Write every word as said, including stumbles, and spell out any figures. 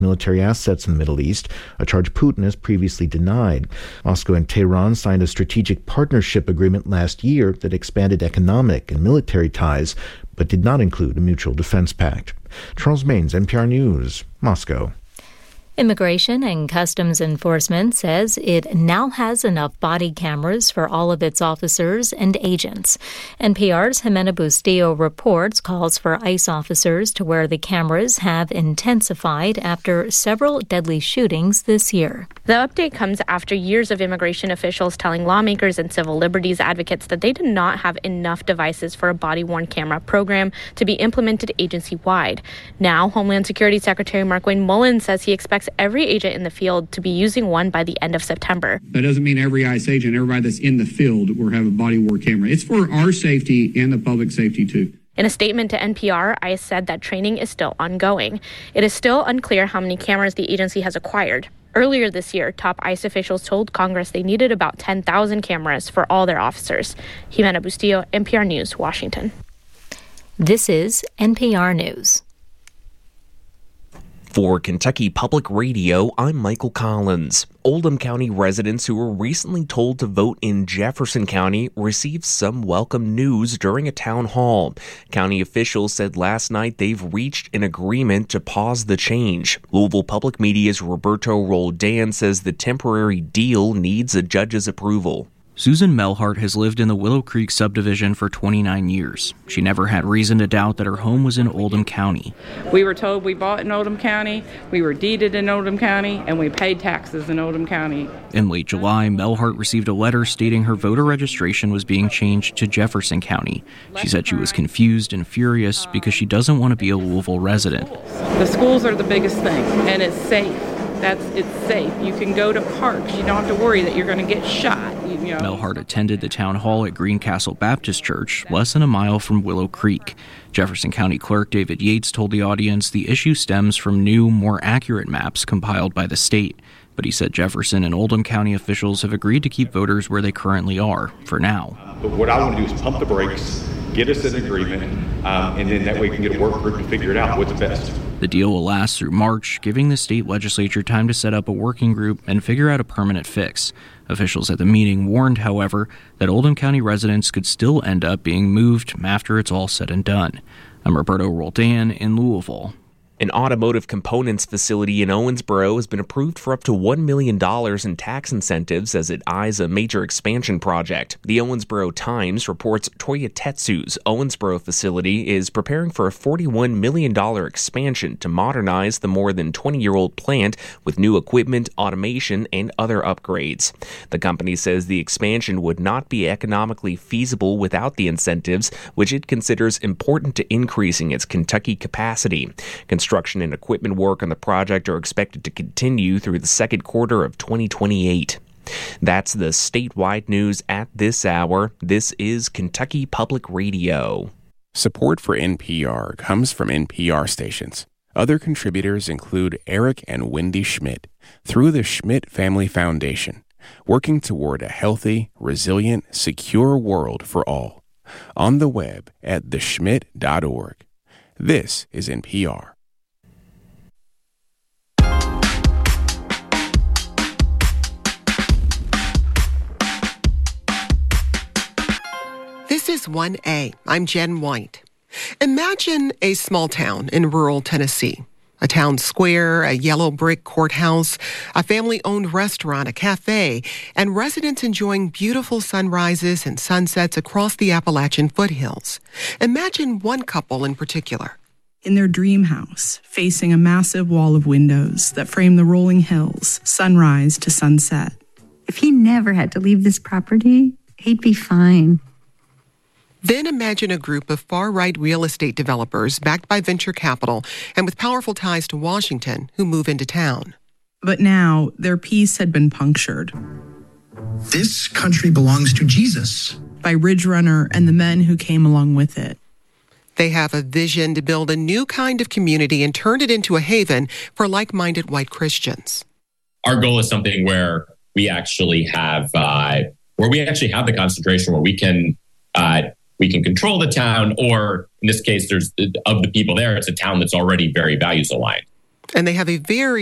military assets in the Middle East, a charge Putin has previously denied. Moscow and Tehran signed a strategic partnership agreement last year that expanded economic and military ties, but did not include a mutual defense pact. Charles Maines, N P R News, Moscow. Immigration and Customs Enforcement says it now has enough body cameras for all of its officers and agents. N P R's Jimena Bustillo reports calls for ICE officers to wear the cameras have intensified after several deadly shootings this year. The update comes after years of immigration officials telling lawmakers and civil liberties advocates that they did not have enough devices for a body-worn camera program to be implemented agency-wide. Now, Homeland Security Secretary Markwayne Mullins says he expects every agent in the field to be using one by the end of September. That doesn't mean every ICE agent, everybody that's in the field will have a body-worn camera. It's for our safety and the public safety, too. In a statement to N P R, ICE said that training is still ongoing. It is still unclear how many cameras the agency has acquired. Earlier this year, top ICE officials told Congress they needed about ten thousand cameras for all their officers. Jimena Bustillo, N P R News, Washington. This is N P R News. For Kentucky Public Radio, I'm Michael Collins. Oldham County residents who were recently told to vote in Jefferson County received some welcome news during a town hall. County officials said last night they've reached an agreement to pause the change. Louisville Public Media's Roberto Roldan says the temporary deal needs a judge's approval. Susan Melhart has lived in the Willow Creek subdivision for twenty-nine years. She never had reason to doubt that her home was in Oldham County. We were told we bought in Oldham County, we were deeded in Oldham County, and we paid taxes in Oldham County. In late July, Melhart received a letter stating her voter registration was being changed to Jefferson County. She said she was confused and furious because she doesn't want to be a Louisville resident. The schools are the biggest thing, and it's safe. That's it's safe. You can go to parks. You don't have to worry that you're going to get shot. You know. Melhart attended the town hall at Greencastle Baptist Church, less than a mile from Willow Creek. Jefferson County Clerk David Yates told the audience the issue stems from new, more accurate maps compiled by the state. But he said Jefferson and Oldham County officials have agreed to keep voters where they currently are, for now. But what I want to do is pump the brakes, get us an agreement, um, and then that way we can get a work group to figure it out what's best. The deal will last through March, giving the state legislature time to set up a working group and figure out a permanent fix. Officials at the meeting warned, however, that Oldham County residents could still end up being moved after it's all said and done. I'm Roberto Roldan in Louisville. An automotive components facility in Owensboro has been approved for up to one million dollars in tax incentives as it eyes a major expansion project. The Owensboro Times reports Toyo Tetsu's Owensboro facility is preparing for a forty-one million dollars expansion to modernize the more than twenty-year-old plant with new equipment, automation, and other upgrades. The company says the expansion would not be economically feasible without the incentives, which it considers important to increasing its Kentucky capacity. Construction and equipment work on the project are expected to continue through the second quarter of twenty twenty-eight. That's the statewide news at this hour. This is Kentucky Public Radio. Support for N P R comes from N P R stations. Other contributors include Eric and Wendy Schmidt through the Schmidt Family Foundation, working toward a healthy, resilient, secure world for all. On the web at the schmidt dot org. This is N P R. This is one A. I'm Jen White. Imagine a small town in rural Tennessee. A town square, a yellow brick courthouse, a family-owned restaurant, a cafe, and residents enjoying beautiful sunrises and sunsets across the Appalachian foothills. Imagine one couple in particular. In their dream house, facing a massive wall of windows that frame the rolling hills, sunrise to sunset. If he never had to leave this property, he'd be fine. Then imagine a group of far-right real estate developers backed by venture capital and with powerful ties to Washington who move into town. But now their peace had been punctured. This country belongs to Jesus. By Ridge Runner and the men who came along with it. They have a vision to build a new kind of community and turn it into a haven for like-minded white Christians. Our goal is something where we actually have, uh, where we actually have the concentration where we can, uh, we can control the town, or in this case, there's of the people there, it's a town that's already very values aligned. And they have a very